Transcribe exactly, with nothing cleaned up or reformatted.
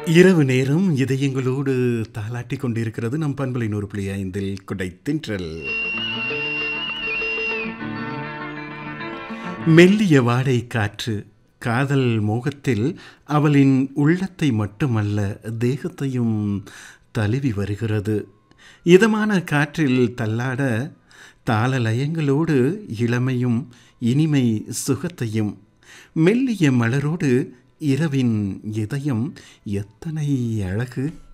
இரவு நேரம் இதயங்களோடு தாலாட்டிக் கொண்டிருக்கிறது நம் பண்பலை நூறு புள்ளி ஐந்தில் குடைத்தின்றல். மெல்லிய வாடை காற்று காதல் மோகத்தில் அவளின் உள்ளத்தை மட்டுமல்ல தேகத்தையும் தழுவி வருகிறது. இதமான காற்றில் தள்ளாட தாள லயங்களோடு இளமையும் இனிமை சுகத்தையும் மெல்லிய மலரோடு இரவின் இதயம் எத்தனை அழகு.